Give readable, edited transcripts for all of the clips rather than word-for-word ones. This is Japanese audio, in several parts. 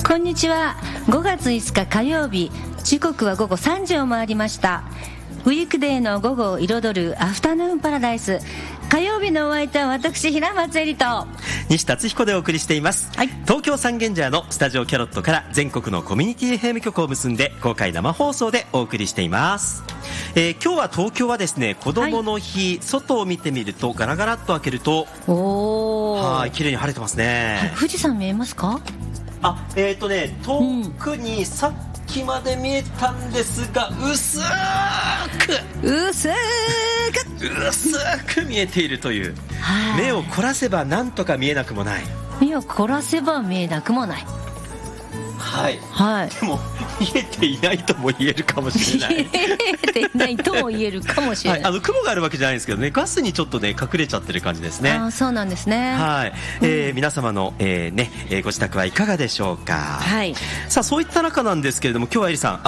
こんにちは。5月5日火曜日、時刻は午後3時を回りました。ウィークデーの午後を彩るアフタヌーンパラダイス。火曜日のお相手は私、平松絵里と西達彦でお送りしています、はい、東京三軒茶屋のスタジオキャロットから全国のコミュニティ FM 局を結んで公開生放送でお送りしています。今日は東京はですね、子どもの日、はい、外を見てみるとガラガラっと開けると綺麗に晴れてますね、 はい、富士山見えますか？ 遠くにさっきまで見えたんですが、薄く見えているという、目を凝らせばなんとか見えなくもない。 目を凝らせば見えなくもない。 はい、 はい、 でも見えていないとも言えるかもしれない見えていないとも言えるかもしれない、 はい、雲があるわけじゃないんですけどね、ガスにちょっとね隠れちゃってる感じですね。 あ、そうなんですね。 はい、皆様の、ご自宅はいかがでしょうか。 はい、 さあそういった中なんですけれども、今日はエリさん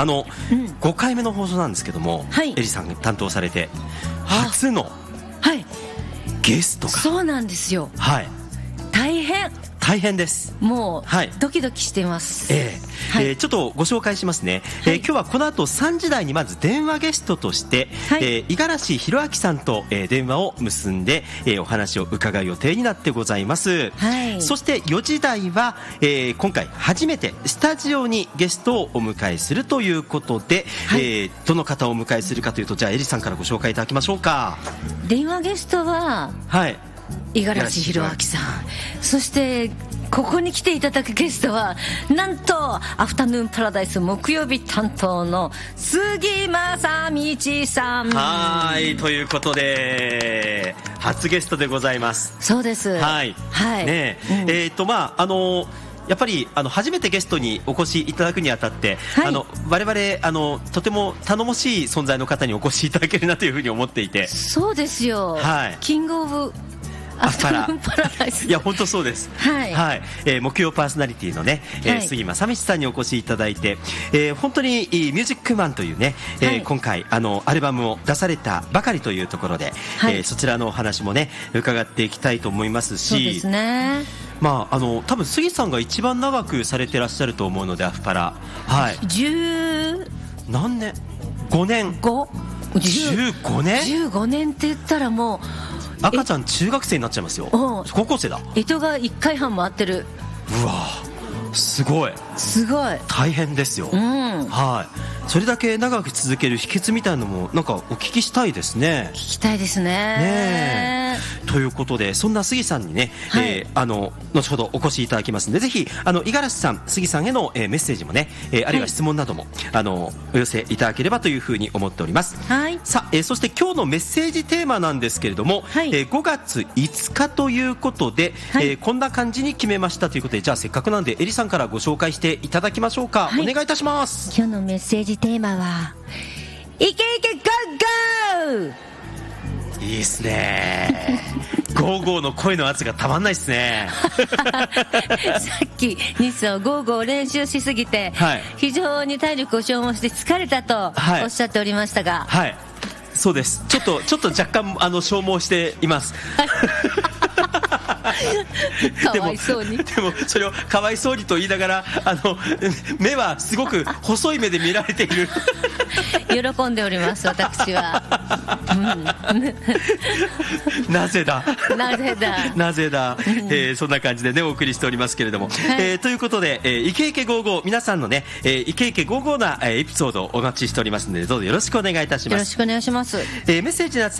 5回目の放送なんですけども、はい、エリさんが担当されて初のゲストが、 そうなんですよ、はい、大変です。もう、はい、ドキドキしています。 ちょっとご紹介しますね、今日はこの後3時台にまず電話ゲストとして、五十嵐弘明さんと、電話を結んで、お話を伺う予定になってございます、はい、そして4時台は、今回初めてスタジオにゲストをお迎えするということで、はい、どの方をお迎えするかというと、じゃあエリさんからご紹介いただきましょうか。 電話ゲストは、はい、五十嵐弘明さん、そしてここに来ていただくゲストはなんとアフタヌーンパラダイス木曜日担当の杉正道さん。 はい、ということで初ゲストでございます。 そうです。はい、はい、 ね、やっぱり初めてゲストにお越しいただくにあたって、はい、我々とても頼もしい存在の方にお越しいただけるなというふうに思っていて。 そうですよ、はい、キングオブアフタヌーンパラダイス。 いや本当そうです、はいはい、木曜パーソナリティのね、杉正道さんにお越しいただいて、本当にミュージックマンというね、今回アルバムを出されたばかりというところで、そちらのお話もね伺っていきたいと思いますし。 そうですね、 まあ、多分杉さんが一番長くされてらっしゃると思うので、アフパラ、はい、何年5年15年 15年って言ったらもう赤ちゃん中学生になっちゃいますよ。高校生だ。 干支が1回半回ってる。 うわすごい大変ですよ、はい、それだけ長く続ける秘訣みたいなのもなんかお聞きしたいですね。 聞きたいですね。 ということで、そんな杉さんにね、後ほどお越しいただきますので、ぜひ五十嵐さん、杉さんへの、メッセージもね、あるいは質問なども、お寄せいただければというふうに思っております、はい、さあ、そして今日のメッセージテーマなんですけれども、5月5日ということで、こんな感じに決めましたということで、じゃあせっかくなんでエリさんからご紹介していただきましょうか、お願いいたします。 今日のメッセージテーマはイケイケゴーゴー。 いいですねゴーゴーの声の圧がたまんないですねさっき西さんゴーゴー練習しすぎて、非常に体力を消耗して疲れたとおっしゃっておりましたが、 はい、そうです。ちょっと若干消耗していますかわいそうに。 でもそれをかわいそうにと言いながら目はすごく細い目で見られている喜んでおります私は、 なぜだそんな感じでねお送りしておりますけれども、ということで、イケイケゴーゴー、皆さんのね、イケイケゴーゴーなエピソードをお待ちしておりますので、どうぞよろしくお願いいたします。 よろしくお願いします。 メッセージの